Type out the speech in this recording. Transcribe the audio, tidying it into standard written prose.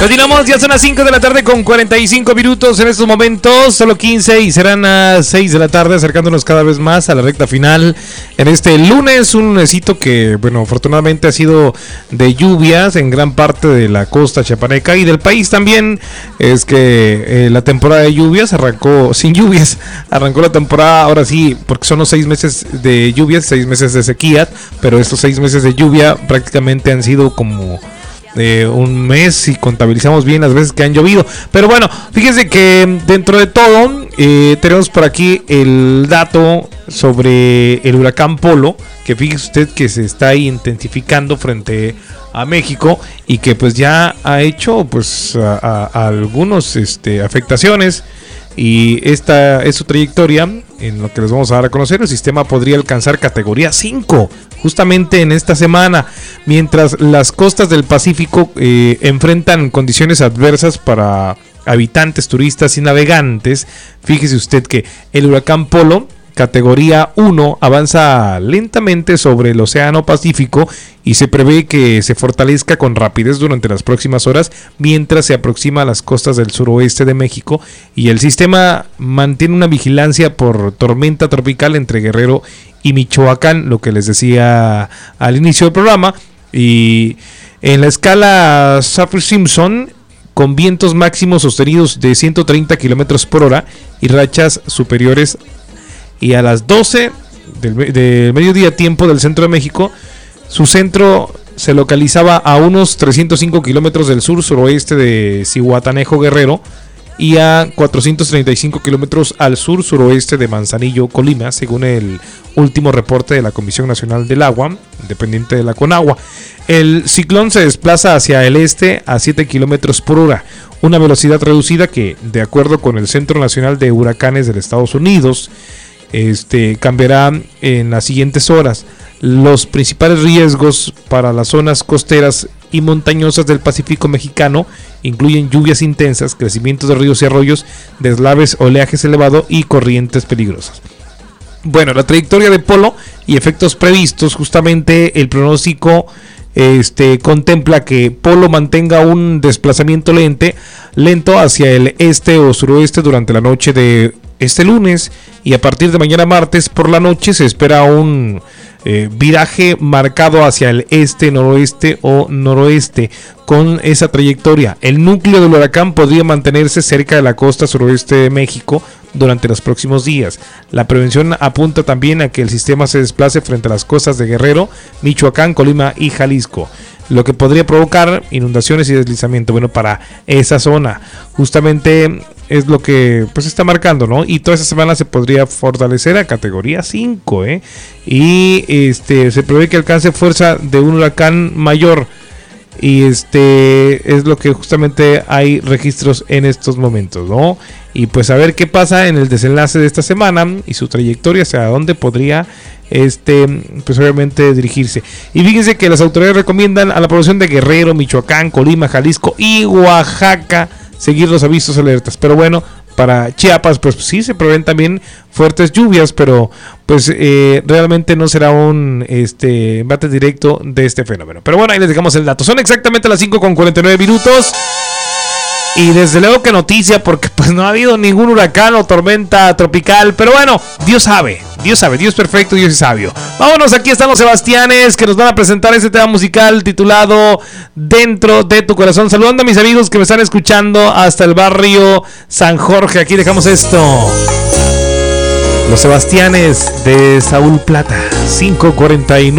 Continuamos, ya son las 5 de la tarde con 45 minutos en estos momentos, solo 15 y serán las 6 de la tarde, acercándonos cada vez más a la recta final en este lunes, un lunesito que, bueno, afortunadamente ha sido de lluvias en gran parte de la costa chiapaneca y del país también. Es que la temporada de lluvias arrancó sin lluvias, arrancó la temporada ahora sí, porque son los 6 meses de lluvias, 6 meses de sequía, pero estos 6 meses de lluvia prácticamente han sido como un mes si contabilizamos bien las veces que han llovido. Pero bueno, fíjese que dentro de todo tenemos por aquí el dato sobre el huracán Polo, que fíjese usted que se está intensificando frente a México y que pues ya ha hecho pues a algunos afectaciones. Y esta es su trayectoria en lo que les vamos a dar a conocer. El sistema podría alcanzar categoría 5 justamente en esta semana, mientras las costas del Pacífico enfrentan condiciones adversas para habitantes, turistas y navegantes. Fíjese usted que el huracán Polo, categoría 1, avanza lentamente sobre el Océano Pacífico y se prevé que se fortalezca con rapidez durante las próximas horas mientras se aproxima a las costas del suroeste de México, y el sistema mantiene una vigilancia por tormenta tropical entre Guerrero y Michoacán, lo que les decía al inicio del programa. Y en la escala Saffir-Simpson, con vientos máximos sostenidos de 130 kilómetros por hora y rachas superiores, y a las 12 del mediodía tiempo del centro de México, su centro se localizaba a unos 305 kilómetros del sur-suroeste de Zihuatanejo, Guerrero, y a 435 kilómetros al sur-suroeste de Manzanillo, Colima, según el último reporte de la Comisión Nacional del Agua, dependiente de la Conagua. El ciclón se desplaza hacia el este a 7 kilómetros por hora, una velocidad reducida que, de acuerdo con el Centro Nacional de Huracanes de Estados Unidos, cambiará en las siguientes horas. Los principales riesgos para las zonas costeras y montañosas del Pacífico mexicano incluyen lluvias intensas, crecimiento de ríos y arroyos, deslaves, oleajes elevado y corrientes peligrosas. Bueno, la trayectoria de Polo y efectos previstos. Justamente el pronóstico contempla que Polo mantenga un desplazamiento lento hacia el este o suroeste durante la noche de este lunes, y a partir de mañana martes por la noche se espera un viraje marcado hacia el este, noroeste o noroeste. Con esa trayectoria, el núcleo del huracán podría mantenerse cerca de la costa suroeste de México durante los próximos días. La prevención apunta también a que el sistema se desplace frente a las costas de Guerrero, Michoacán, Colima y Jalisco, lo que podría provocar inundaciones y deslizamiento. Bueno, para esa zona justamente es lo que pues está marcando, ¿no? Y toda esa semana se podría fortalecer a categoría 5, y se prevé que alcance fuerza de un huracán mayor, y es lo que justamente hay registros en estos momentos, ¿no? Y pues a ver qué pasa en el desenlace de esta semana y su trayectoria hacia dónde podría pues obviamente dirigirse. Y fíjense que las autoridades recomiendan a la población de Guerrero, Michoacán, Colima, Jalisco y Oaxaca seguir los avisos alertas. Pero bueno, para Chiapas pues sí se prevén también fuertes lluvias, pero pues realmente no será un embate directo de este fenómeno. Pero bueno, ahí les dejamos el dato. Son exactamente las 5:49 minutos. Y desde luego que noticia, porque pues no ha habido ningún huracán o tormenta tropical. Pero bueno, Dios sabe, Dios es perfecto, Dios es sabio. Vámonos, aquí están los Sebastianes, que nos van a presentar este tema musical titulado Dentro de tu corazón. Saludando a mis amigos que me están escuchando hasta el barrio San Jorge. Aquí dejamos esto. Los Sebastianes de Saúl Plata, 5:49.